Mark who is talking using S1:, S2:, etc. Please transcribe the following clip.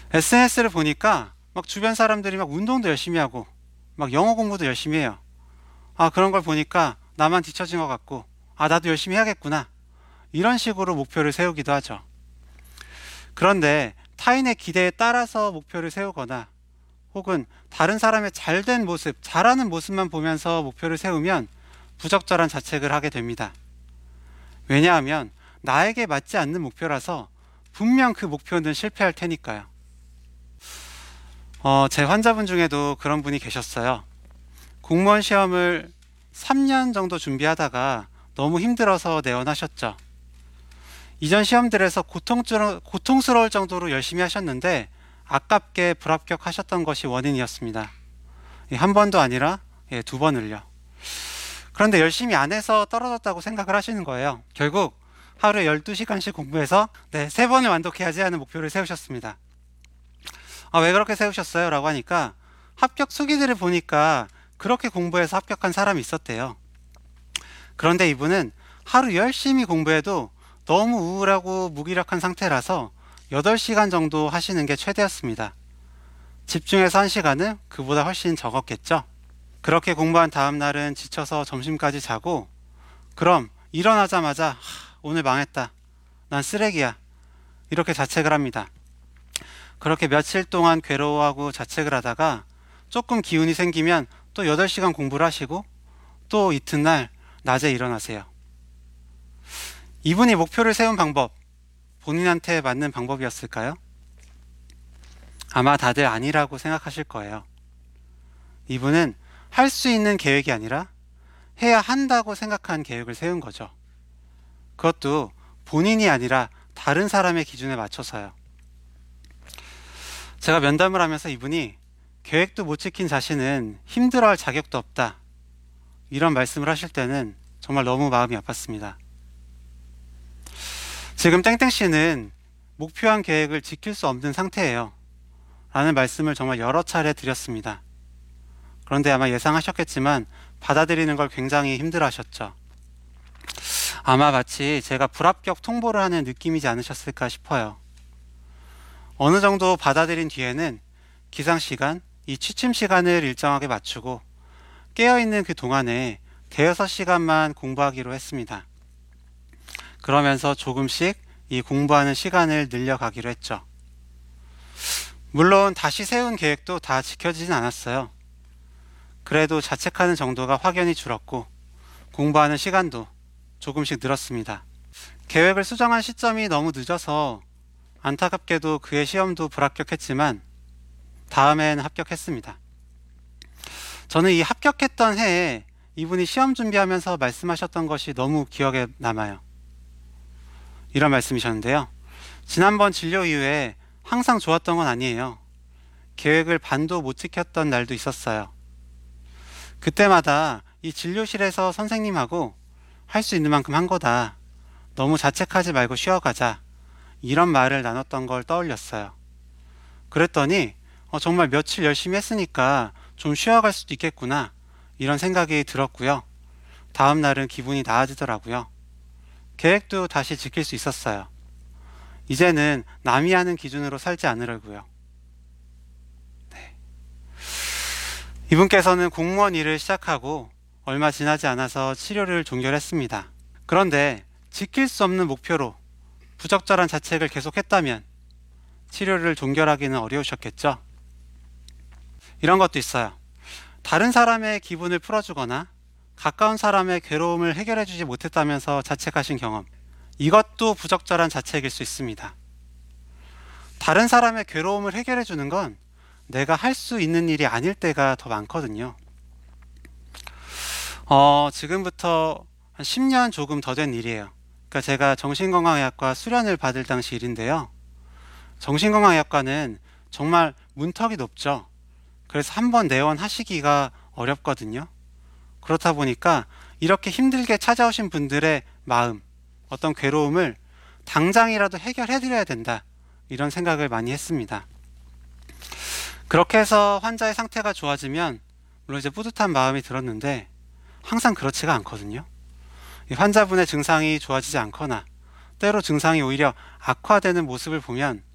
S1: SNS를 보니까 막 주변 사람들이 막 운동도 열심히 하고 막 영어 공부도 열심히 해요. 아, 그런 걸 보니까 나만 뒤처진 것 같고, 아, 나도 열심히 해야겠구나. 이런 식으로 목표를 세우기도 하죠. 그런데 타인의 기대에 따라서 목표를 세우거나 혹은 다른 사람의 잘된 모습, 잘하는 모습만 보면서 목표를 세우면 부적절한 자책을 하게 됩니다. 왜냐하면 나에게 맞지 않는 목표라서 분명 그 목표는 실패할 테니까요. 제 환자분 중에도 그런 분이 계셨어요. 공무원 시험을 3년 정도 준비하다가 너무 힘들어서 내원하셨죠. 이전 시험들에서 고통스러울 정도로 열심히 하셨는데 아깝게 불합격하셨던 것이 원인이었습니다. 한 번도 아니라 두 번을요. 그런데 열심히 안 해서 떨어졌다고 생각을 하시는 거예요. 결국 하루에 12시간씩 공부해서 세 번을 완독해야지 하는 목표를 세우셨습니다. 아, 왜 그렇게 세우셨어요? 라고 하니까 합격 수기들을 보니까 그렇게 공부해서 합격한 사람이 있었대요. 그런데 이분은 하루 열심히 공부해도 너무 우울하고 무기력한 상태라서 8시간 정도 하시는 게 최대였습니다. 집중해서 1시간은 그보다 훨씬 적었겠죠? 그렇게 공부한 다음 날은 지쳐서 점심까지 자고, 그럼 일어나자마자 오늘 망했다. 난 쓰레기야. 이렇게 자책을 합니다. 그렇게 며칠 동안 괴로워하고 자책을 하다가 조금 기운이 생기면 또 8시간 공부를 하시고 또 이튿날 낮에 일어나세요. 이분이 목표를 세운 방법, 본인한테 맞는 방법이었을까요? 아마 다들 아니라고 생각하실 거예요. 이분은 할 수 있는 계획이 아니라 해야 한다고 생각한 계획을 세운 거죠. 그것도 본인이 아니라 다른 사람의 기준에 맞춰서요. 제가 면담을 하면서 이분이 계획도 못 지킨 자신은 힘들어할 자격도 없다. 이런 말씀을 하실 때는 정말 너무 마음이 아팠습니다. 지금 땡땡 씨는 목표한 계획을 지킬 수 없는 상태예요. 라는 말씀을 정말 여러 차례 드렸습니다. 그런데 아마 예상하셨겠지만 받아들이는 걸 굉장히 힘들어 하셨죠. 아마 마치 제가 불합격 통보를 하는 느낌이지 않으셨을까 싶어요. 어느 정도 받아들인 뒤에는 기상 시간, 이 취침 시간을 일정하게 맞추고 깨어있는 그 동안에 대여섯 시간만 공부하기로 했습니다. 그러면서 조금씩 이 공부하는 시간을 늘려가기로 했죠. 물론 다시 세운 계획도 다 지켜지진 않았어요. 그래도 자책하는 정도가 확연히 줄었고 공부하는 시간도 조금씩 늘었습니다. 계획을 수정한 시점이 너무 늦어서 안타깝게도 그의 시험도 불합격했지만 다음엔 합격했습니다. 저는 이 합격했던 해에 이분이 시험 준비하면서 말씀하셨던 것이 너무 기억에 남아요. 이런 말씀이셨는데요. 지난번 진료 이후에 항상 좋았던 건 아니에요. 계획을 반도 못 지켰던 날도 있었어요. 그때마다 이 진료실에서 선생님하고 할 수 있는 만큼 한 거다. 너무 자책하지 말고 쉬어가자. 이런 말을 나눴던 걸 떠올렸어요. 그랬더니 정말 며칠 열심히 했으니까 좀 쉬어갈 수도 있겠구나. 이런 생각이 들었고요. 다음 날은 기분이 나아지더라고요. 계획도 다시 지킬 수 있었어요. 이제는 남이 하는 기준으로 살지 않으려고요. 네. 이분께서는 공무원 일을 시작하고 얼마 지나지 않아서 치료를 종결했습니다. 그런데 지킬 수 없는 목표로 부적절한 자책을 계속했다면 치료를 종결하기는 어려우셨겠죠? 이런 것도 있어요. 다른 사람의 기분을 풀어주거나 가까운 사람의 괴로움을 해결해주지 못했다면서 자책하신 경험. 이것도 부적절한 자책일 수 있습니다. 다른 사람의 괴로움을 해결해주는 건 내가 할 수 있는 일이 아닐 때가 더 많거든요. 지금부터 한 10년 조금 더 된 일이에요. 그러니까 제가 정신건강의학과 수련을 받을 당시 일인데요. 정신건강의학과는 정말 문턱이 높죠. 그래서 한번 내원하시기가 어렵거든요. 그렇다 보니까 이렇게 힘들게 찾아오신 분들의 마음, 어떤 괴로움을 당장이라도 해결해드려야 된다. 이런 생각을 많이 했습니다. 그렇게 해서 환자의 상태가 좋아지면 물론 이제 뿌듯한 마음이 들었는데 항상 그렇지가 않거든요. 이 환자분의 증상이 좋아지지 않거나 때로 증상이 오히려 악화되는 모습을 보면